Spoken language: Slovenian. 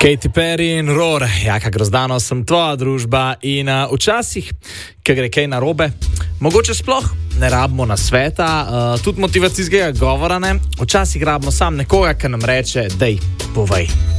Katy Perry in Roar, Jaka Grozdano, sem tvoja družba in včasih, ko gre kaj narobe, mogoče sploh ne rabimo nasveta, tudi motivacijskega govora ne, včasih rabimo sam nekoga, ki nam reče, dej, povej.